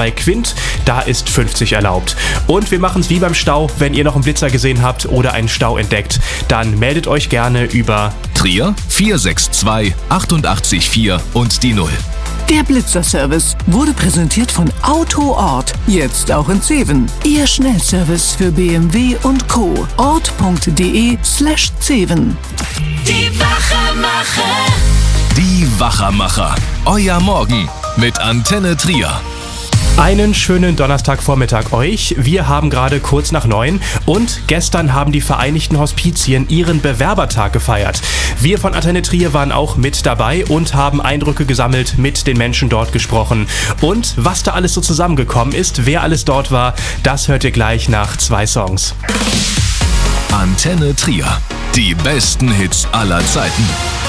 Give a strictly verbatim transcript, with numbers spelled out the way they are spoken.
bei Quint, da ist fünfzig erlaubt. Und wir machen es wie beim Stau, wenn ihr noch einen Blitzer gesehen habt oder einen Stau entdeckt, dann meldet euch gerne über Trier vier sechs zwei acht acht vier und die Null. Der Blitzerservice wurde präsentiert von AutoOrt, jetzt auch in Zeven. Ihr Schnellservice für B M W und Co. ort.de slash Zeven. Die Wachermacher. Die Wachermacher. Euer Morgen mit Antenne Trier. Einen schönen Donnerstagvormittag euch. Wir haben gerade kurz nach neun und gestern haben die Vereinigten Hospizien ihren Bewerbertag gefeiert. Wir von Antenne Trier waren auch mit dabei und haben Eindrücke gesammelt, mit den Menschen dort gesprochen. Und was da alles so zusammengekommen ist, wer alles dort war, das hört ihr gleich nach zwei Songs. Antenne Trier. Die besten Hits aller Zeiten.